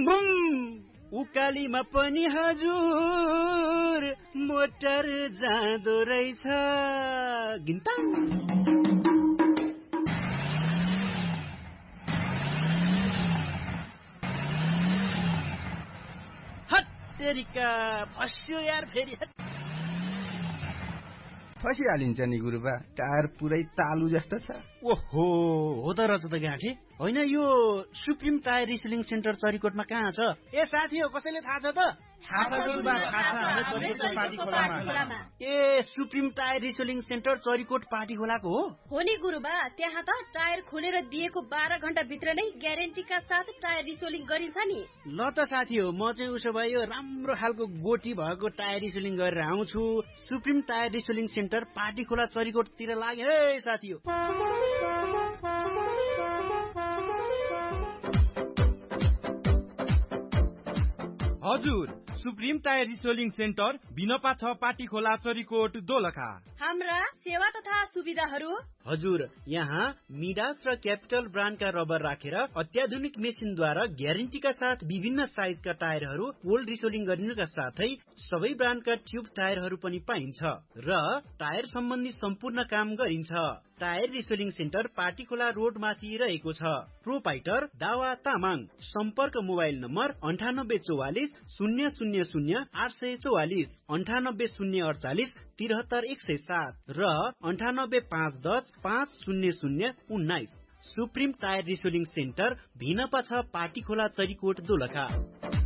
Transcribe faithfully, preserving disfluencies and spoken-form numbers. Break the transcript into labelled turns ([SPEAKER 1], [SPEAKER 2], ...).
[SPEAKER 1] boom उकालीमा पनि हजुर motor जाँदो रहेछ गिन्ता हत्तेरिका फस्यो यार फेरि
[SPEAKER 2] फसिहालिन्छ नि गुरुबा टायर पुरै तालु जस्तो छ
[SPEAKER 1] ओहो हो त रहेछ त गाँठे होइन यो सुप्रिम टायर रिसेलिङ सेन्टर चरीकोटमा कहाँ छ ए साथी हो कसैले थाहा छ त ए supreme tyre रिसेलिङ centre Charikot party खोलाको हो
[SPEAKER 3] हो नि गुरुबा त्यहाँ त टायर खोलेर दिएको बाह्र घण्टा भित्र नै ग्यारेन्टीका साथ टायर रिसेलिङ गरिन्छ नि
[SPEAKER 1] ल त साथी हो म चाहिँ उसो भए यो राम्रो खालको गोटी भएको टायर रिसेलिङ गरेर आउँछु सुप्रिम टायर रिसेलिङ सेन्टर पार्टी खोला चरीकोटतिर लाग्यो है साथी हो
[SPEAKER 4] हजुर सुप्रिम टायर रिसेलिङ सेन्टर बिनपा छ पाटी खोला चरीकोट दोलखा
[SPEAKER 3] हाम्रा सेवा तथा सुविधाहरू
[SPEAKER 1] हजुर यहाँ मिडास र क्यापिटल ब्रान्डका रबर राखेर अत्याधुनिक मेसिनद्वारा ग्यारेन्टीका साथ विभिन्न साइजका टायरहरू पोल रिसेलिङ गरिनुका साथै सबै ब्रान्डका ट्युब टायरहरू पनि पाइन्छ र टायर सम्बन्धी सम्पूर्ण काम गरिन्छ टायर रिसेलिङ सेन्टर पार्टीखोला रोड माथि रहेको छ प्रोपाइटर दावा तामाङ सम्पर्क मोबाइल नम्बर अन्ठानब्बे चौवालिस शून्य शून्य शून्य आठ सय चौवालिस अन्ठानब्बे शून्य अडचालिस त्रिहत्तर एक सय सात र अन्ठानब्बे पाँच दस पाँच शून्य शून्य उन्नाइस सुप्रिम टायर रिसेलिङ सेन्टर भिनपा छ पार्टीखोला चरीकोट दोलखा